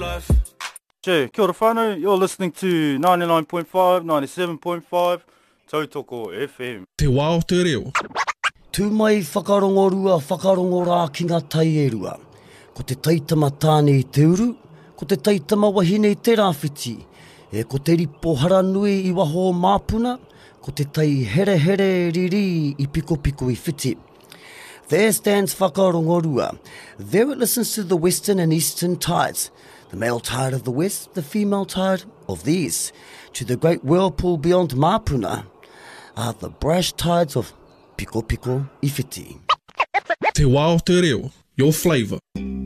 Kia ora whānau, you're listening to 99.5, 97.5, Tautoko FM. Te wao te reo. Tū mai whakarongorua, whakarongora ki ngā tai e rua. Ko te taitama tāne i te uru, ko te taitama wahine i te rāwhiti, e ko te ripo haranui i waho māpuna, ko te tai here here riri i piko piko i whiti. There stands whakarongorua. There it listens to the western and eastern tides. The male tide of the west, the female tide of the east. To the great whirlpool beyond Māpuna are the brash tides of Piko Piko i whiti. Te wao te reo, your flavour.